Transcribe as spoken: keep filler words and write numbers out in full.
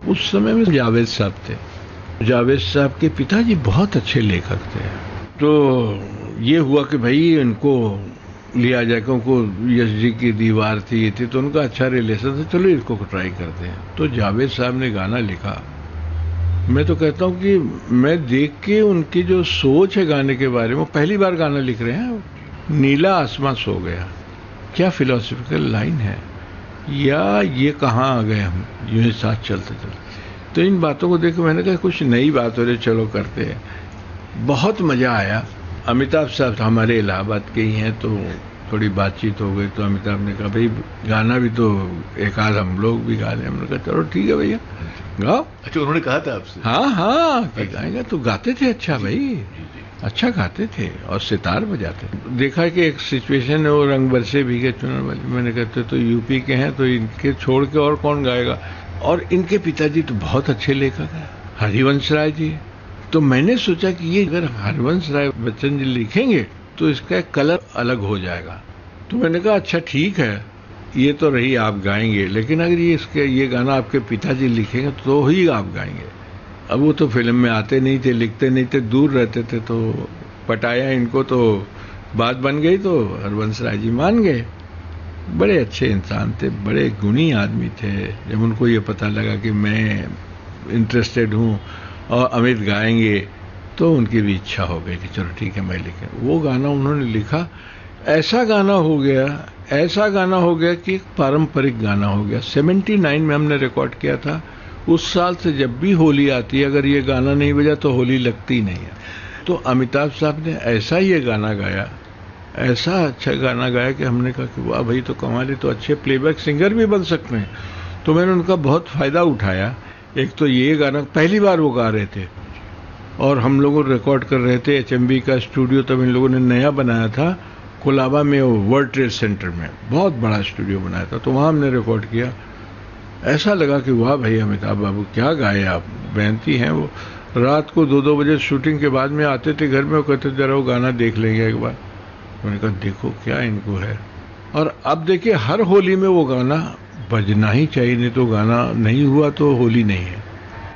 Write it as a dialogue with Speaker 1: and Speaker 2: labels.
Speaker 1: उस समय में जावेद साहब थे। जावेद साहब के पिताजी बहुत अच्छे लेखक थे। तो ये हुआ कि भाई इनको लिया जाए, क्योंकि यश जी की दीवार थी ये थी तो उनका अच्छा रिलेशन था, चलो इसको ट्राई करते हैं। तो जावेद साहब ने गाना लिखा। मैं तो कहता हूँ कि मैं देख के उनकी जो सोच है गाने के बारे में, पहली बार गाना लिख रहे हैं, नीला आसमां सो गया, क्या फिलोसफिकल लाइन है, या ये कहाँ आ गए हम यूं ही साथ चलते चलते। तो इन बातों को देख के मैंने कहा कुछ नई बात हो रही, चलो करते हैं। बहुत मजा आया। अमिताभ साहब हमारे इलाहाबाद के ही हैं, तो थोड़ी बातचीत हो गई। तो अमिताभ ने कहा भाई गाना भी तो एक आध हम लोग भी गा लें। हमने कहा चलो ठीक है भैया गाओ।
Speaker 2: अच्छा, उन्होंने कहा था आपसे?
Speaker 1: हाँ हाँ कि गाएगा। तो गाते थे अच्छा भाई, अच्छा गाते थे और सितार बजाते। देखा कि एक सिचुएशन है वो रंग बरसे भीगे चुनर वाली, मैंने कहते तो यूपी के हैं तो इनके छोड़ के और कौन गाएगा। और इनके पिताजी तो बहुत अच्छे लेखक हैं, हरिवंश राय जी। तो मैंने सोचा कि ये अगर हरिवंश राय बच्चन जी लिखेंगे तो इसका एक कलर अलग हो जाएगा। तो मैंने कहा अच्छा ठीक है, ये तो रही आप गाएंगे, लेकिन अगर ये इसके ये गाना आपके पिताजी लिखेंगे तो ही आप गाएंगे। अब वो तो फिल्म में आते नहीं थे, लिखते नहीं थे, दूर रहते थे, तो पटाया इनको तो बात बन गई। तो हरवंश राय जी मान गए। बड़े अच्छे इंसान थे, बड़े गुणी आदमी थे। जब उनको ये पता लगा कि मैं इंटरेस्टेड हूँ और अमित गाएंगे तो उनकी भी इच्छा हो गई कि चलो ठीक है मैं लिखे। वो गाना उन्होंने लिखा, ऐसा गाना हो गया, ऐसा गाना हो गया कि एक पारंपरिक गाना हो गया। सेवेंटी नाइन में हमने रिकॉर्ड किया था। उस साल से जब भी होली आती है अगर ये गाना नहीं बजा तो होली लगती नहीं है। तो अमिताभ साहब ने ऐसा ये गाना गाया, ऐसा अच्छा गाना गाया कि हमने कहा कि वाह भाई तो कमाल है, तो अच्छे प्लेबैक सिंगर भी बन सकते हैं। तो मैंने उनका बहुत फायदा उठाया। एक तो ये गाना पहली बार वो गा रहे थे और हम लोग रिकॉर्ड कर रहे थे। एच एम बी का स्टूडियो तब इन लोगों ने नया बनाया था कोलाबा में, वर्ल्ड ट्रेड सेंटर में बहुत बड़ा स्टूडियो बनाया था, तो वहाँ हमने रिकॉर्ड किया। ऐसा लगा कि वाह भाई अमिताभ बाबू क्या गाए आप, मेहनती हैं वो। रात को दो दो बजे शूटिंग के बाद में आते थे घर में, वो कहते जरा वो गाना देख लेंगे एक बार। मैंने कहा देखो क्या इनको है। और अब देखिए हर होली में वो गाना बजना ही चाहिए, नहीं तो गाना नहीं हुआ तो होली नहीं है।